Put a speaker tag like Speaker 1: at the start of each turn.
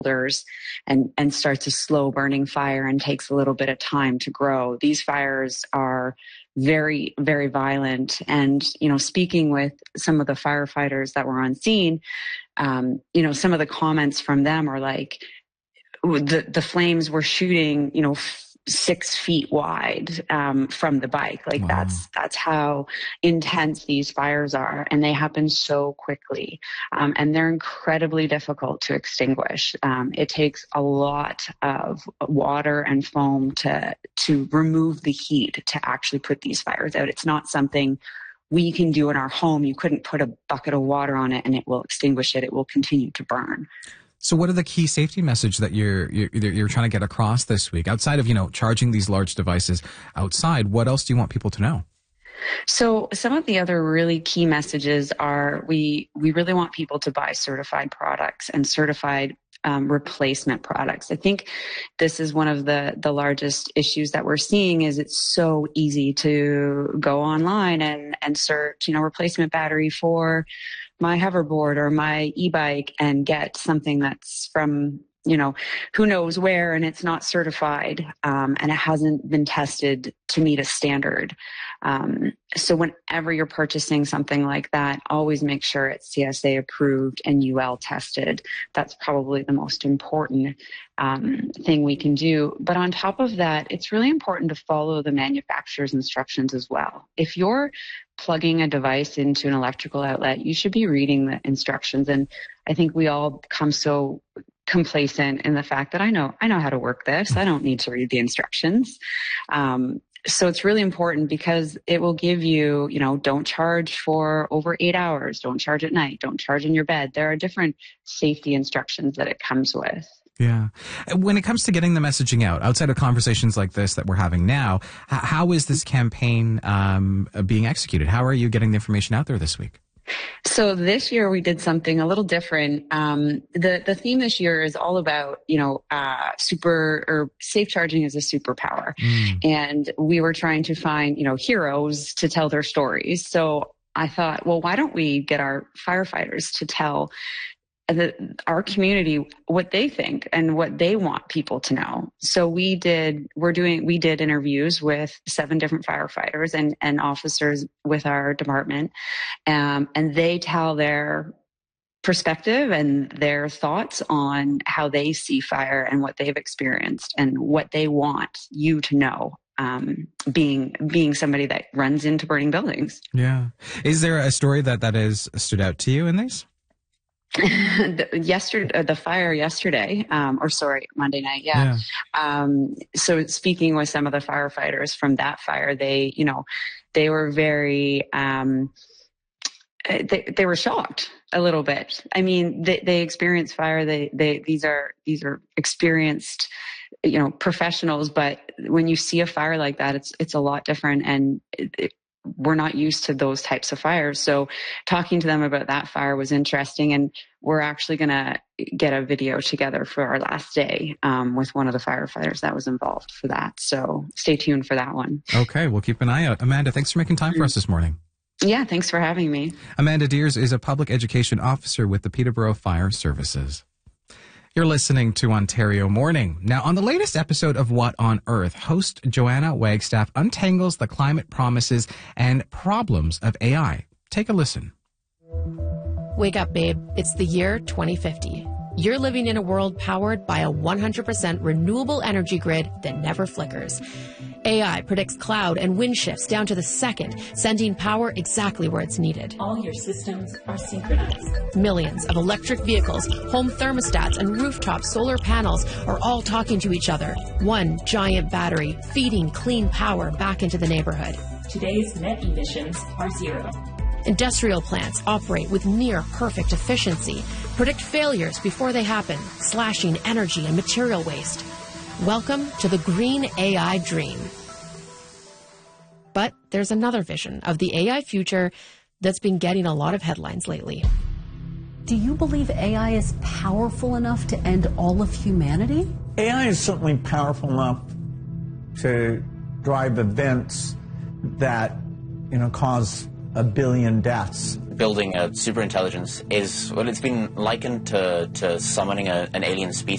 Speaker 1: and starts a slow burning fire and takes a little bit of time to grow. These fires are very, very violent. And, speaking with some of the firefighters that were on scene, some of the comments from them are like, the flames were shooting, 6 feet wide from the bike. Like,
Speaker 2: wow.
Speaker 1: That's how intense these fires are, and they happen so quickly, and they're incredibly difficult to extinguish. It takes a lot of water and foam to remove the heat to actually put these fires out. It's not something we can do in our home. You couldn't put a bucket of water on it and it will extinguish it. It will continue to burn.
Speaker 2: So what are the key safety messages that you're trying to get across this week? Outside of, charging these large devices outside, what else do you want people to know?
Speaker 1: So some of the other really key messages are we really want people to buy certified products and certified replacement products. I think this is one of the largest issues that we're seeing is it's so easy to go online and search, replacement battery for my hoverboard or my e-bike and get something that's from, who knows where, and it's not certified, and it hasn't been tested to meet a standard. So whenever you're purchasing something like that, always make sure it's CSA approved and UL tested. That's probably the most important thing we can do. But on top of that, it's really important to follow the manufacturer's instructions as well. If you're plugging a device into an electrical outlet, you should be reading the instructions. And I think we all become so complacent in the fact that I know how to work this. I don't need to read the instructions. So it's really important because it will give you, don't charge for over 8 hours. Don't charge at night. Don't charge in your bed. There are different safety instructions that it comes with.
Speaker 2: Yeah. When it comes to getting the messaging out, outside of conversations like this that we're having now, how is this campaign being executed? How are you getting the information out there this week?
Speaker 1: So this year we did something a little different. The theme this year is all about, safe charging is a superpower. And we were trying to find, heroes to tell their stories. So I thought, well, why don't we get our firefighters to tell our community what they think and what they want people to know. So we did interviews with 7 different firefighters and officers with our department. And they tell their perspective and their thoughts on how they see fire and what they've experienced and what they want you to know. Being somebody that runs into burning buildings.
Speaker 2: Yeah. Is there a story that has stood out to you in these?
Speaker 1: The fire yesterday, Monday night. Yeah. So speaking with some of the firefighters from that fire, they were very, they were shocked a little bit. I mean, they experienced fire. These are experienced, professionals, but when you see a fire like that, it's a lot different, and we're not used to those types of fires. So talking to them about that fire was interesting. And we're actually going to get a video together for our last day with one of the firefighters that was involved for that. So stay tuned for that one.
Speaker 2: Okay, we'll keep an eye out. Amanda, thanks for making time for us this morning.
Speaker 1: Yeah, thanks for having me.
Speaker 2: Amanda Deers is a public education officer with the Peterborough Fire Services. You're listening to Ontario Morning. Now, on the latest episode of What on Earth, host Joanna Wagstaff untangles the climate promises and problems of AI. Take a listen.
Speaker 3: Wake up, babe. It's the year 2050. You're living in a world powered by a 100% renewable energy grid that never flickers. AI predicts cloud and wind shifts down to the second, sending power exactly where it's needed.
Speaker 4: All your systems are synchronized.
Speaker 3: Millions of electric vehicles, home thermostats, and rooftop solar panels are all talking to each other. One giant battery feeding clean power back into the neighborhood.
Speaker 4: Today's net emissions are 0.
Speaker 3: Industrial plants operate with near perfect efficiency, predict failures before they happen, slashing energy and material waste. Welcome to the green AI dream. But there's another vision of the AI future that's been getting a lot of headlines lately.
Speaker 5: Do you believe AI is powerful enough to end all of humanity?
Speaker 6: AI is certainly powerful enough to drive events that, cause 1 billion deaths.
Speaker 7: Building a superintelligence is, well, it's been likened to summoning an alien species.